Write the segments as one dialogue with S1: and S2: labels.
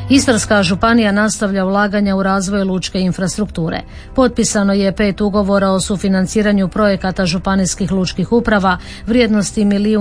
S1: Istarska županija nastavlja ulaganja u razvoj lučke infrastrukture. Potpisano je 5 ugovora o sufinanciranju projekata županijskih lučkih uprava vrijednosti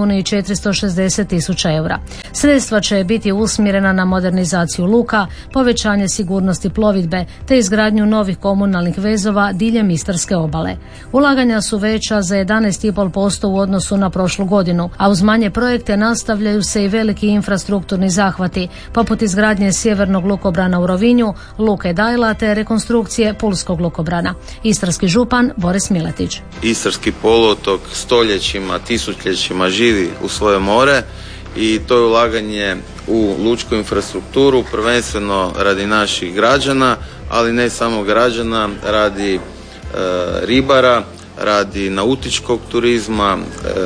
S1: 1.460.000 eura. Sredstva će biti usmjerena na modernizaciju luka, povećanje sigurnosti plovidbe te izgradnju novih komunalnih vezova diljem Istarske obale. Ulaganja su veća za 11,5% u odnosu na prošlu godinu, a uz manje projekte nastavljaju se i veliki infrastrukturni zahvati, poput izgradnje sjevernog lukobrana u Rovinju, luke Dajla te rekonstrukcije pulskog lukobrana. Istarski župan Boris Miletić.
S2: Istarski poluotok stoljećima, tisućljećima živi u svoje more i to je ulaganje u lučku infrastrukturu prvenstveno radi naših građana, ali ne samo građana, radi ribara, radi nautičkog turizma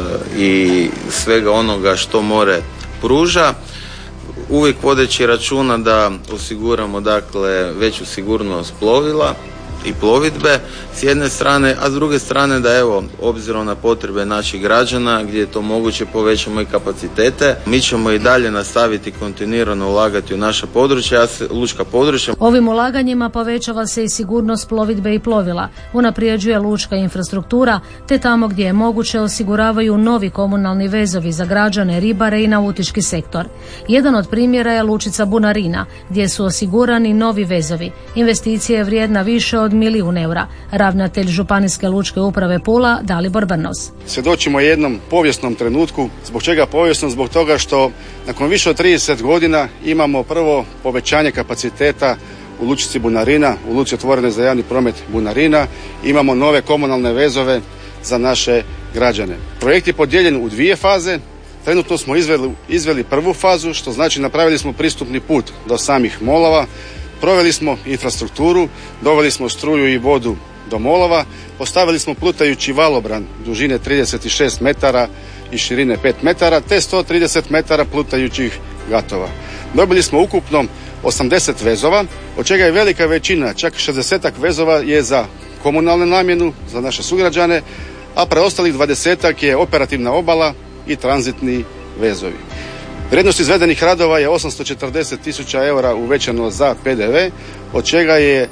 S2: i svega onoga što more pruža. Uvijek vodeći računa da osiguramo dakle veću sigurnost plovila i plovidbe s jedne strane, a s druge strane da evo, obzirom na potrebe naših građana gdje je to moguće povećamo i kapacitete. Mi ćemo i dalje nastaviti kontinuirano ulagati u naša područja, lučka područja.
S1: Ovim ulaganjima povećava se i sigurnost plovidbe i plovila, unaprijeđuje lučka infrastruktura, te tamo gdje je moguće osiguravaju novi komunalni vezovi za građane, ribare i nautički sektor. Jedan od primjera je lučica Bunarina, gdje su osigurani novi vezovi. Investicija je vrijedna više od 1 milijun eura. Ravnatelj Županijske lučke uprave Pula Dalibor Brnos.
S3: Svjedočimo jednom povijesnom trenutku. Zbog čega povijesnom? Zbog toga što nakon više od 30 godina imamo prvo povećanje kapaciteta u lučici Bunarina, u luci otvorene za javni promet Bunarina. Imamo nove komunalne vezove za naše građane. Projekt je podijeljen u 2 faze. Trenutno smo izveli prvu fazu, što znači napravili smo pristupni put do samih molova. Proveli smo infrastrukturu, doveli smo struju i vodu do molova, postavili smo plutajući valobran dužine 36 metara i širine 5 metara, te 130 metara plutajućih gatova. Dobili smo ukupno 80 vezova, od čega je velika većina, čak 60 vezova je za komunalnu namjenu, za naše sugrađane, a preostalih 20 je operativna obala i tranzitni vezovi. Vrijednost izvedenih radova je 840.000 eura uvećano za PDV, od čega je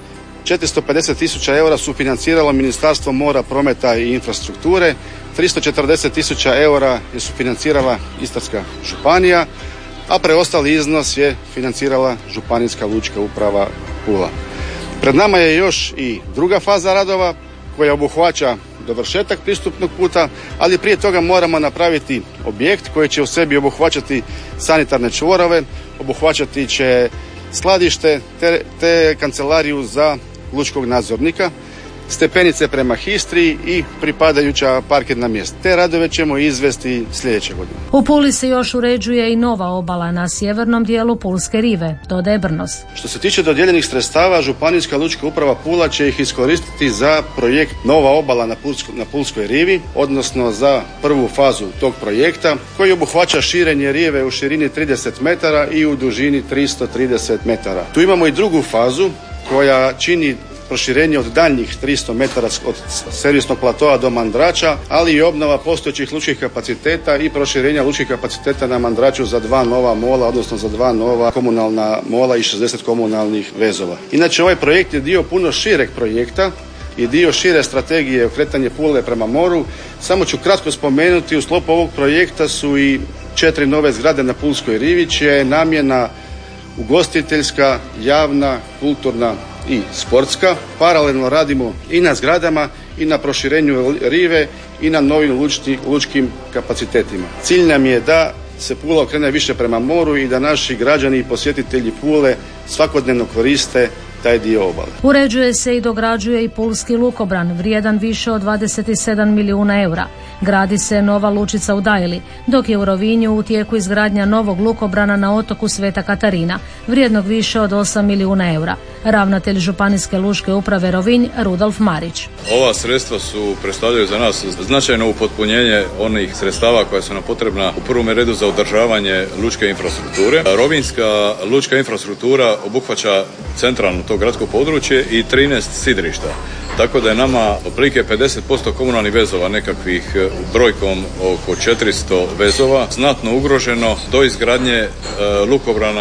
S3: 450.000 eura sufinanciralo Ministarstvo mora, prometa i infrastrukture, 340.000 eura je sufinancirala Istarska županija, a preostali iznos je financirala Županijska lučka uprava Pula. Pred nama je još i druga faza radova koja obuhvaća dovršetak pristupnog puta, ali prije toga moramo napraviti objekt koji će u sebi obuhvaćati sanitarne čvorove, obuhvaćati će skladište te kancelariju za lučkog nadzornika, stepenice prema Histri i pripadajuća parkirna mjesta. Te radove ćemo izvesti sljedeće godine.
S1: U Puli se još uređuje i nova obala na sjevernom dijelu Pulske rive, dodaje Brnos.
S3: Što se tiče dodijeljenih sredstava, Županijska lučka uprava Pula će ih iskoristiti za projekt Nova obala na Pulskoj rivi, odnosno za prvu fazu tog projekta koji obuhvaća širenje rive u širini 30 metara i u dužini 330 metara. Tu imamo i drugu fazu koja čini proširenje od daljnjih 300 metara od servisnog platoa do Mandrača, ali i obnova postojećih lučkih kapaciteta i proširenja lučkih kapaciteta na Mandraču za 2 nova mola, odnosno za 2 nova komunalna mola i 60 komunalnih vezova. Inače, ovaj projekt je dio puno šireg projekta i dio šire strategije okretanje Pule prema moru. Samo ću kratko spomenuti, u sklopu ovog projekta su i 4 nove zgrade na Pulskoj rivi, čija je namjena ugostiteljska, javna, kulturna i sportska. Paralelno radimo i na zgradama i na proširenju rive i na novim lučkim kapacitetima. Cilj nam je da se Pula okrene više prema moru i da naši građani i posjetitelji Pule svakodnevno koriste taj dio obale.
S1: Uređuje se i dograđuje i pulski lukobran, vrijedan više od 27 milijuna eura. Gradi se nova lučica u Dajli, dok je u Rovinju u tijeku izgradnja novog lukobrana na otoku Sveta Katarina, vrijednog više od 8 milijuna eura. Ravnatelj Županijske lučke uprave Rovinj Rudolf Marić.
S4: Ova sredstva predstavljaju za nas značajno upotpunjenje onih sredstava koja su nam potrebna u prvom redu za održavanje lučke infrastrukture. Rovinjska lučka infrastruktura obuhvaća centralno to gradsko područje i 13 sidrišta. Tako da je nama otprilike 50% komunalnih vezova, nekakvih brojkom oko 400 vezova, znatno ugroženo do izgradnje lukobrana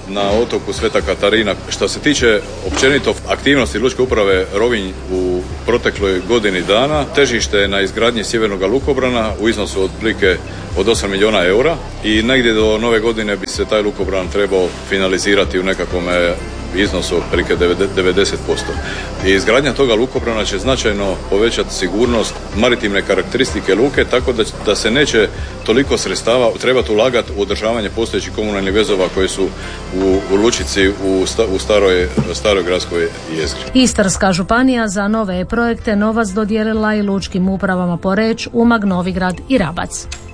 S4: na otoku Sveta Katarina. Što se tiče općenito aktivnosti Lučke uprave Rovinj u protekloj godini dana, težište je na izgradnji sjevernog lukobrana u iznosu otprilike od 8 milijuna eura i negdje do nove godine bi se taj lukobran trebao finalizirati u nekakvom iznosu otprilike 90%. I izgradnja toga lukobrana će značajno povećati sigurnost maritimne karakteristike luke, tako da se neće toliko sredstava trebati ulagati u održavanje postojećih komunalnih vezova koji su u lučici u staroj gradskoj jezgri.
S1: Istarska županija za nove projekte novac dodijelila i lučkim upravama Poreč, Umag, Novigrad i Rabac.